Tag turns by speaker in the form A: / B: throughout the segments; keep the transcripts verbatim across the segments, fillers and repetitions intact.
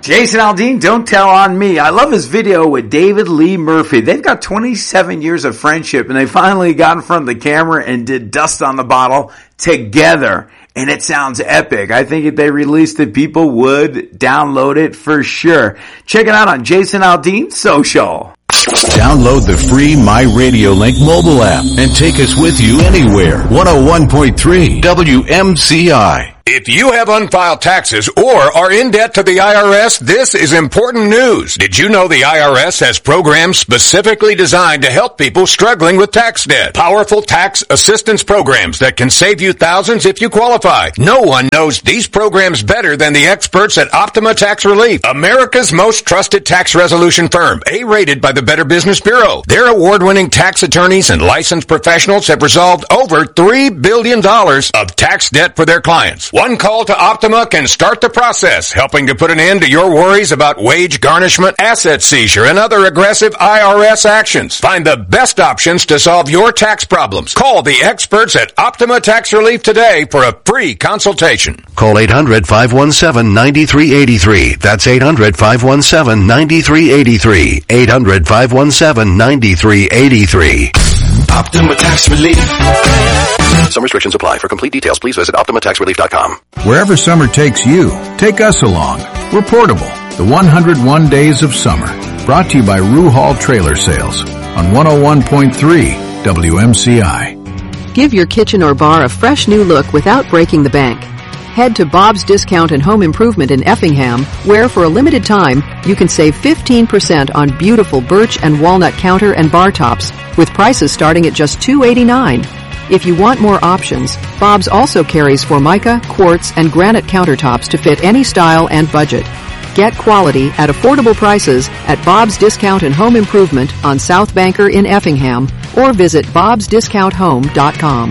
A: Jason Aldean, Don't Tell on Me. I love his video with David Lee Murphy. They've got twenty-seven years of friendship, and they finally got in front of the camera and did Dust on the Bottle together. And it sounds epic. I think if they released it, people would download it for sure. Check it out on Jason Aldean Social.
B: Download the free My Radio Link mobile app and take us with you anywhere. one oh one point three W M C I.
C: If you have unfiled taxes or are in debt to the I R S, this is important news. Did you know the I R S has programs specifically designed to help people struggling with tax debt? Powerful tax assistance programs that can save you thousands if you qualify. No one knows these programs better than the experts at Optima Tax Relief, America's most trusted tax resolution firm, A-rated by the Better Business Bureau. Their award-winning tax attorneys and licensed professionals have resolved over three billion dollars of tax debt for their clients. One call to Optima can start the process, helping to put an end to your worries about wage garnishment, asset seizure, and other aggressive I R S actions. Find the best options to solve your tax problems. Call the experts at Optima Tax Relief today for a free consultation.
B: Call eight hundred, five one seven, nine three eight three. That's eight hundred, five one seven, nine three eight three. eight hundred, five one seven, nine three eight three.
D: Optima Tax Relief.
E: Some restrictions apply. For complete details, please visit Optima Tax Relief dot com.
F: Wherever summer takes you, take us along. We're portable. The one hundred one Days of Summer. Brought to you by Rue Hall Trailer Sales on one oh one point three W M C I.
G: Give your kitchen or bar a fresh new look without breaking the bank. Head to Bob's Discount and Home Improvement in Effingham, where for a limited time, you can save fifteen percent on beautiful birch and walnut counter and bar tops, with prices starting at just two dollars and eighty-nine cents. If you want more options, Bob's also carries Formica, quartz, and granite countertops to fit any style and budget. Get quality at affordable prices at Bob's Discount and Home Improvement on South Banker in Effingham, or visit bobs discount home dot com.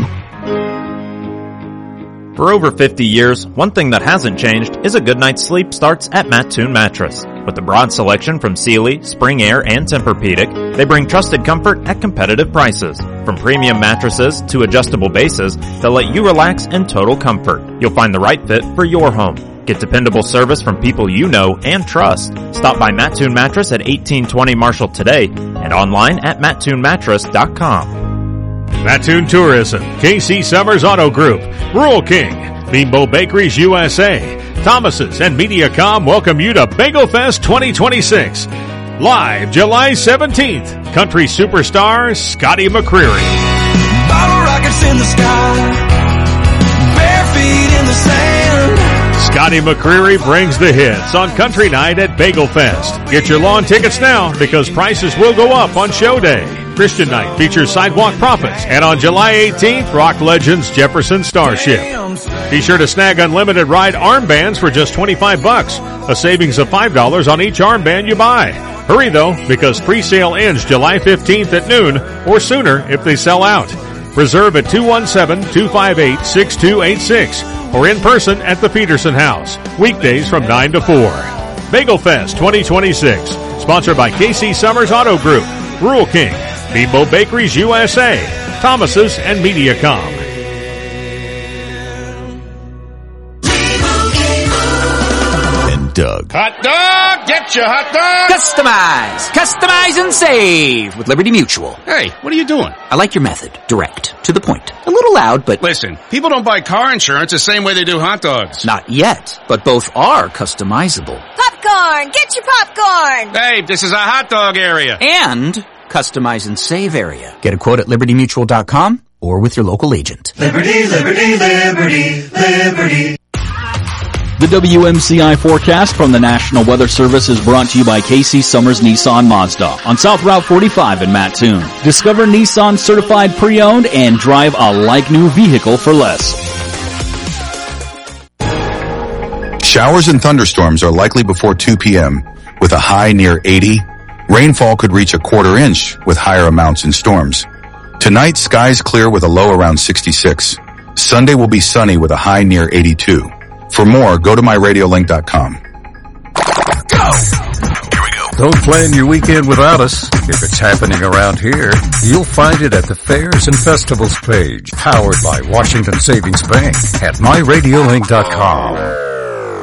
H: For over fifty years, one thing that hasn't changed is a good night's sleep starts at Mattoon Mattress. With a broad selection from Sealy, Spring Air, and Tempur-Pedic, they bring trusted comfort at competitive prices. From premium mattresses to adjustable bases, they'll let you relax in total comfort. You'll find the right fit for your home. Get dependable service from people you know and trust. Stop by Mattoon Mattress at eighteen twenty Marshall today and online at mattoon mattress dot com.
I: Mattoon Tourism, K C Summers Auto Group, Rural King, Beambo Bakeries U S A, Thomas's, and MediaCom welcome you to Bagel Fest twenty twenty-six. Live July seventeenth, country superstar Scotty McCreery.
D: Bottle rockets in the sky, bare feet in the sand.
I: Scotty McCreery brings the hits on Country Night at Bagel Fest. Get your lawn tickets now because prices will go up on show day. Christian Night features Sidewalk Prophets, and on July eighteenth, rock legends Jefferson Starship. Be sure to snag unlimited ride armbands for just twenty-five bucks, a savings of five dollars on each armband you buy. Hurry though, because pre-sale ends July fifteenth at noon or sooner if they sell out. Reserve at two one seven, two five eight, six two eight six or in person at the Peterson House, weekdays from nine to four. Bagel Fest twenty twenty-six, sponsored by K C Summers Auto Group, Rural King, Beambo Bakeries U S A, Thomas's, and MediaCom.
B: And Doug.
J: Hot dog! Get your hot dog!
K: Customize! Customize and save with Liberty Mutual.
J: Hey, what are you doing?
K: I like your method. Direct. To the point. A little loud, but...
J: Listen, people don't buy car insurance the same way they do hot dogs.
K: Not yet, but both are customizable.
L: Popcorn! Get your popcorn!
J: Hey, this is a hot dog area.
K: And... customize and save area. Get a quote at liberty mutual dot com or with your local agent.
D: Liberty, liberty, liberty, liberty.
M: The W M C I forecast from the National Weather Service is brought to you by K C Summers Nissan Mazda on South Route forty-five in Mattoon. Discover Nissan certified pre-owned and drive a like-new vehicle for less.
N: Showers and thunderstorms are likely before two p.m. with a high near eighty. Rainfall could reach a quarter inch with higher amounts in storms. Tonight, skies clear with a low around sixty-six. Sunday will be sunny with a high near eighty-two. For more, go to my radio link dot com.
F: Go! Here we go. Don't plan your weekend without us. If it's happening around here, you'll find it at the Fairs and Festivals page, powered by Washington Savings Bank at my radio link dot com.